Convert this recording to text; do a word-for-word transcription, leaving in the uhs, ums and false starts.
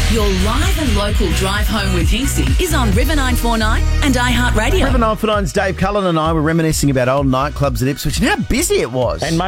Your live and local drive home with Hinksy is on River nine forty-nine and iHeartRadio. River nine forty-nine's Dave Cullen and I were reminiscing about old nightclubs at Ipswich and how busy it was. And